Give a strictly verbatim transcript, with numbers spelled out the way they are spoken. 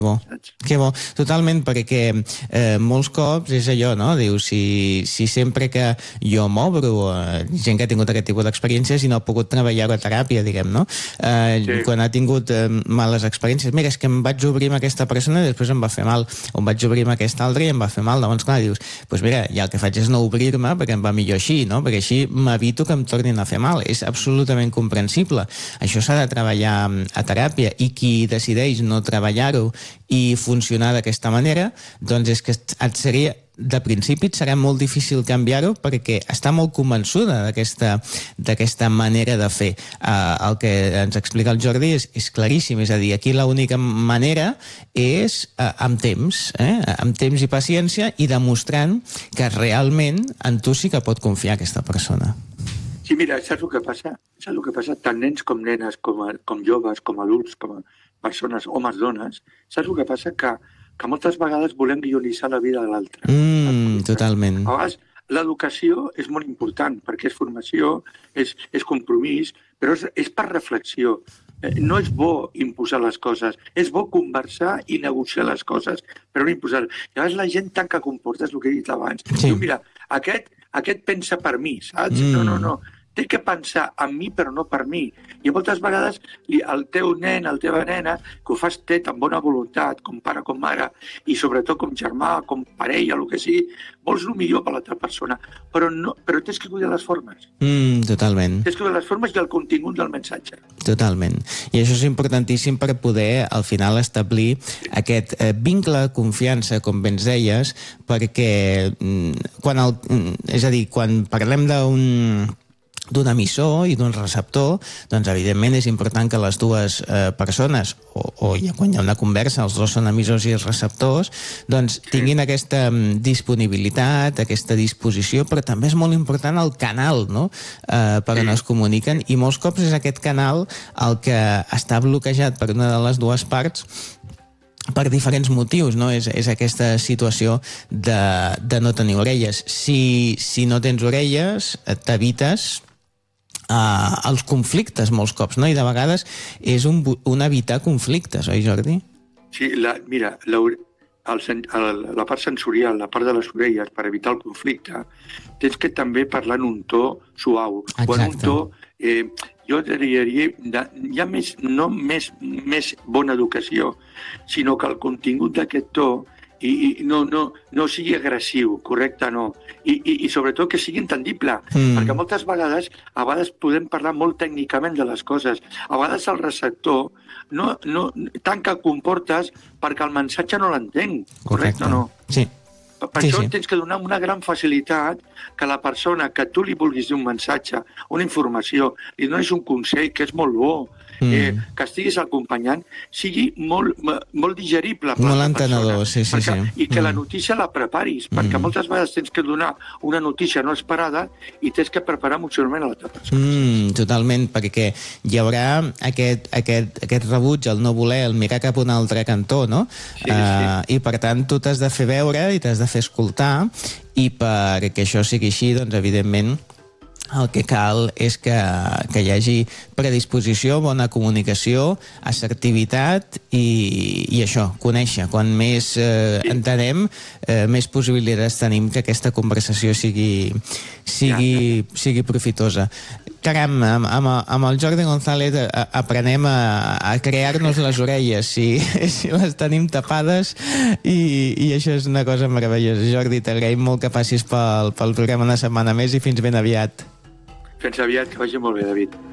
Bo. Que bo, totalment, perquè eh, molts cops és allò, no? Diu, si, si sempre que jo m'obro, eh, gent que ha tingut aquest tipus d'experiències i no ha pogut treballar a teràpia, diguem, no? Eh, sí. Quan ha tingut eh, males experiències, mira, és que em vaig obrir amb aquesta persona i després em va fer mal, o em vaig obrir amb aquesta altra i em va fer mal, llavors clar, dius, doncs pues mira, ja el que faig és no obrir-me perquè em va millor així, no? Perquè així m'evito que em tornin a fer mal, és absolutament comprensible. Això s'ha de treballar a teràpia i qui decideix no treballar-ho i funcionar d'aquesta manera, doncs és que et seria, de principi et serà molt difícil canviar-ho perquè està molt convençuda d'aquesta d'aquesta manera de fer. Uh, el que ens explica el Jordi és, és claríssim, és a dir, aquí l'única manera és uh, amb temps, eh? amb temps i paciència i demostrant que realment en tu sí que pot confiar aquesta persona. Sí, mira, saps el que passa? Saps el que passa? Tant nens com nenes, com, a, com joves, com adults, com a persones, homes, dones, saps el que passa? Que, que moltes vegades volem guionitzar la vida de l'altre. Mm, totalment. A vegades l'educació és molt important, perquè és formació, és, és compromís, però és, és per reflexió. No és bo imposar les coses, és bo conversar i negociar les coses, però no imposar. I a vegades la gent tant que comporta, és el que he dit abans. Sí. Diu, mira, aquest, aquest pensa per mi, saps? Mm. No, no, no. Té que pensar en mi, però no per mi. I moltes vegades el teu nen, la teva nena, que ho fas tet amb bona voluntat, com pare, com mare, i sobretot com germà, com parella, el que sigui, vols el millor per l'altra persona, però, no, però tens que cuidar les formes. Mm, totalment. Tens que cuidar les formes i el contingut del missatge. Totalment. I això és importantíssim per poder, al final, establir aquest eh, vincle de confiança, com ben deies, perquè mm, quan el, és a dir, quan parlem d'un d'un emissor i d'un receptor, doncs evidentment és important que les dues eh, persones, o, o ja, quan hi ha una conversa, els dos són emissors i els receptors, doncs tinguin aquesta disponibilitat, aquesta disposició, però també és molt important el canal, no?, eh, per on es comuniquen, i molts cops és aquest canal el que està bloquejat per una de les dues parts per diferents motius, no? És, és aquesta situació de, de no tenir orelles. Si, si no tens orelles, t'evites Uh, els conflictes molts cops, no? I de vegades és un, un evitar conflictes, oi, Jordi? Sí, la, mira, la, el, el, la part sensorial, la part de les orelles, per evitar el conflicte, tens que també parlar en un to suau. Exacte. O en un to, eh, jo diria, de, hi ha més, no més, més bona educació, sinó que el contingut d'aquest to i, i no, no, no sigui agressiu, correcte, no. I, i, i sobretot que sigui entendible, mm. perquè moltes vegades, a vegades podem parlar molt tècnicament de les coses. A vegades el receptor no, no, tant que comportes perquè el missatge no l'entenc, correcte, correcte o no? Sí. Per, per sí, això sí. Tens que donar una gran facilitat que la persona que tu li vulguis dir un missatge, una informació, li donis un consell que és molt bo, mm. eh, que estiguis acompanyant, sigui molt, molt digerible per molt entenedor, sí, sí, perquè, sí. I que mm. la notícia la preparis, mm. perquè moltes vegades tens que donar una notícia no esperada i tens que preparar emocionalment a l'altra persona. Mm, totalment, perquè hi haurà aquest, aquest, aquest rebuig, el no voler, el mirar cap a un altre cantó, no? Sí, uh, sí. I per tant tu t'has de fer veure i t'has de fer escoltar, i perquè això sigui així, doncs evidentment el que cal és que, que hi hagi predisposició, bona comunicació, assertivitat i, i això, conèixer. Quan més eh, entenem, eh, més possibilitats tenim que aquesta conversació sigui, sigui, sigui profitosa. Caram, amb, amb, amb el Jordi González aprenem a, a crear-nos les orelles si, si les tenim tapades i, i això és una cosa meravellosa. Jordi, t'agraïm molt que passis pel, pel programa una setmana més i fins ben aviat. Fins aviat, que vagi molt bé, David.